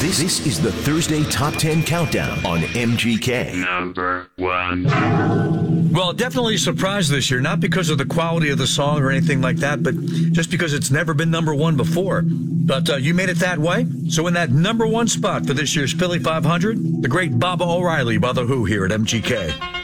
This is the Thursday Top 10 Countdown on MGK. Number 1. Well, definitely a surprise this year, not because of the quality of the song or anything like that, but just because it's never been number one before. But you made it that way. So in that number one spot for this year's Philly 500, the great Baba O'Reilly by The Who here at MGK.